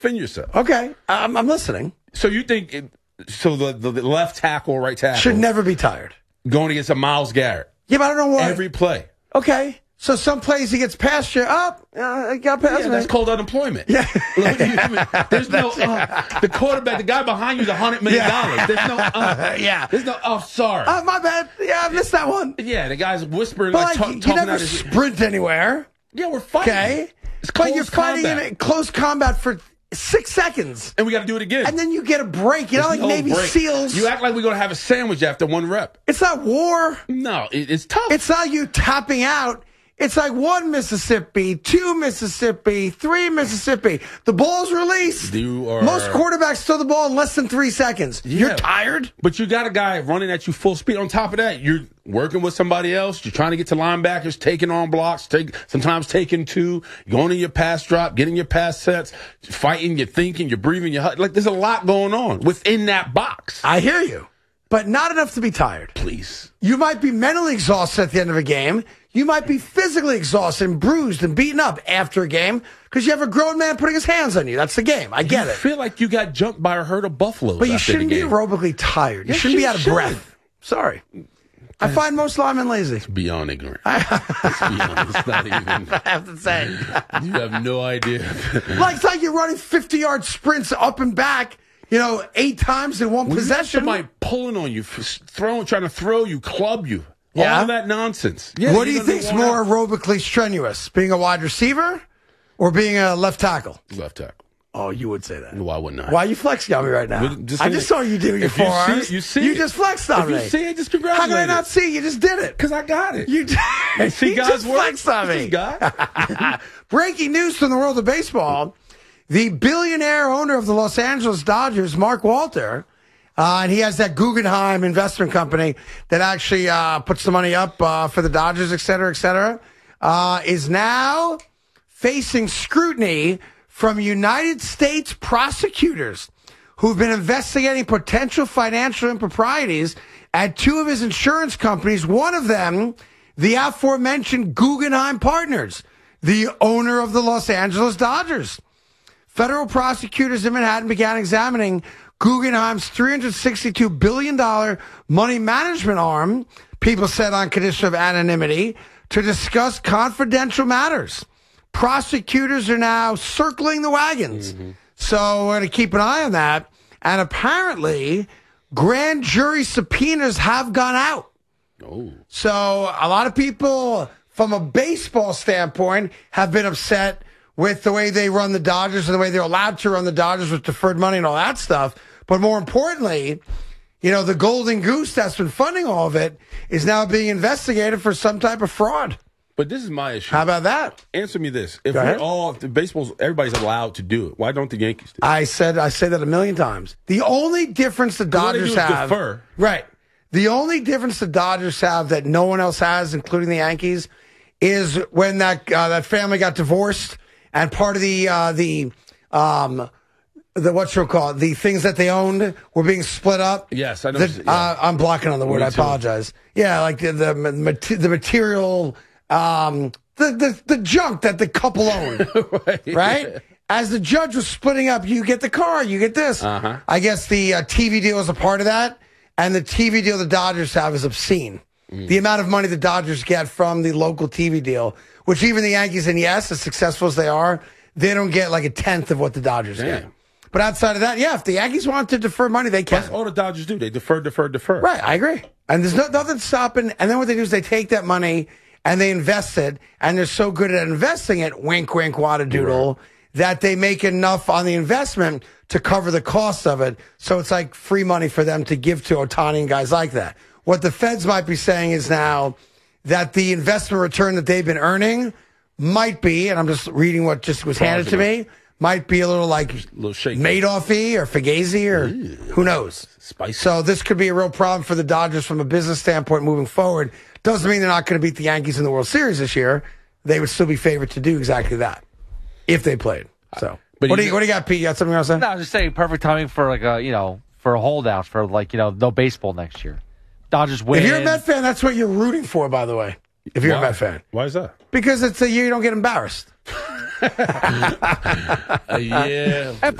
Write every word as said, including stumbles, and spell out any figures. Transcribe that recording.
Defend yourself. Okay, I'm, I'm listening. So you think it, so the, the the left tackle, right tackle should never be tired going against a Myles Garrett? Yeah, but I don't know why. Every play. Okay. So some plays he gets past you. Up, oh, uh, got past yeah, me. That's called unemployment. Yeah. There's no uh, the quarterback, the guy behind you is a hundred million dollars. Yeah. There's no uh, yeah. There's no oh sorry. Oh, my bad. Yeah, I missed that one. Yeah, the guy's whispering But like, like talk, you talking never out his sprint anywhere. Yeah, we're fighting. Okay. It's but you're close fighting combat. in a close combat for six seconds. And we got to do it again. And then you get a break. You know, There's like no Navy break. SEALs. You act like we're going to have a sandwich after one rep. It's not war. No, it, it's tough. It's not you tapping out. It's like one Mississippi, two Mississippi, three Mississippi. The ball's released. You are, Most quarterbacks throw the ball in less than three seconds. Yeah. You're tired. But you got a guy running at you full speed. On top of that, you're working with somebody else. You're trying to get to linebackers, taking on blocks, take sometimes taking two, going in your pass drop, getting your pass sets, fighting, you're thinking, you're breathing, you're like there's a lot going on within that box. I hear you, but not enough to be tired. Please. You might be mentally exhausted at the end of a game. You might be physically exhausted and bruised and beaten up after a game because you have a grown man putting his hands on you. That's the game. I get you it. feel like you got jumped by a herd of buffaloes. But you after shouldn't the be game. aerobically tired. You Yes, shouldn't you be out of should. breath. Sorry. I find most linemen lazy. It's beyond ignorant. It's beyond. It's not even. I have to say. You have no idea. Like, it's like you're running fifty-yard sprints up and back, you know, eight times in one When possession. somebody pulling on you, throwing, trying to throw you, club you. Yeah. All that nonsense. Yeah, what do you you're gonna think's be worn more out. aerobically strenuous, being a wide receiver or being a left tackle? Left tackle. Oh, you would say that. Why wouldn't I? Why are you flexing on me right now? Well, just I say just it. saw you do your If you see forearms. it, you see You it. just flexed on If me. you see it, just How congratulate can I not it. see? You just did it. Because I got it. You, You see you God's just work? flexed on This me. is God. Breaking news from the world of baseball. The billionaire owner of the Los Angeles Dodgers, Mark Walter, uh, and he has that Guggenheim investment company that actually uh, puts the money up uh, for the Dodgers, et cetera, et cetera, uh, is now facing scrutiny from United States prosecutors who've been investigating potential financial improprieties at two of his insurance companies, one of them, the aforementioned Guggenheim Partners, the owner of the Los Angeles Dodgers. Federal prosecutors in Manhattan began examining Guggenheim's three hundred sixty-two billion dollars money management arm, people said on condition of anonymity, to discuss confidential matters. Prosecutors are now circling the wagons. Mm-hmm. So we're going to keep an eye on that. And apparently, grand jury subpoenas have gone out. Oh. So a lot of people, from a baseball standpoint, have been upset with the way they run the Dodgers and the way they're allowed to run the Dodgers with deferred money and all that stuff. But more importantly, you know, the golden goose that's been funding all of it is now being investigated for some type of fraud. But this is my issue. How about that? Answer me this. If Go we're ahead. all, if the baseball's, everybody's allowed to do it, why don't the Yankees do it? I said I say that a million times. The only difference the What they Dodgers do is have, defer. right? The only difference the Dodgers have that no one else has, including the Yankees, is when that uh, that family got divorced and part of the uh, the um the what you call it, the things that they owned were being split up. Yes, I know. The, yeah. uh, I'm blocking on the word. Me I too. apologize. Yeah, like the the mat- the material, um, the the the junk that the couple owned, right. right? As the judge was splitting up, you get the car, you get this. Uh-huh. I guess the uh, T V deal is a part of that, and the T V deal the Dodgers have is obscene. Mm. The amount of money the Dodgers get from the local T V deal, which even the Yankees, and yes, as successful as they are, they don't get like a tenth of what the Dodgers Damn. get. But outside of that, yeah, if the Yankees want to defer money, they can. That's all the Dodgers do. They defer, defer, defer. Right, I agree. And there's no, nothing stopping. And then what they do is they take that money and they invest it, and they're so good at investing it, wink, wink, wadadoodle, right, that they make enough on the investment to cover the cost of it. So it's like free money for them to give to Ohtani and guys like that. What the feds might be saying is now that the investment return that they've been earning might be, and I'm just reading what just was handed to me, might be a little like a little shaky. Madoff-y or Fugazi or Ew. who knows. Spicy. So this could be a real problem for the Dodgers from a business standpoint moving forward. Doesn't mean they're not going to beat the Yankees in the World Series this year. They would still be favored to do exactly that if they played. So, But what do you- you what do you got, Pete? You got something else to say? No, I was just saying, perfect timing for like a you know for a holdout for like you know no baseball next year. Dodgers win. If you're a Met fan, that's what you're rooting for, by the way. If you're Why? a Met fan, Why is that? because it's a year you don't get embarrassed. Uh, yeah.